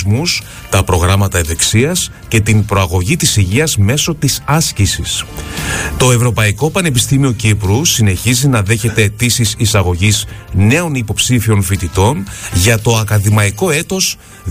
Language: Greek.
πολιτισμούς, τα προγράμματα ευεξίας και την προαγωγή της υγείας μέσω της άσκησης. Το Ευρωπαϊκό Πανεπιστήμιο Κύπρου συνεχίζει να δέχεται αιτήσεις εισαγωγής νέων υποψήφιων φοιτητών για το ακαδημαϊκό έτος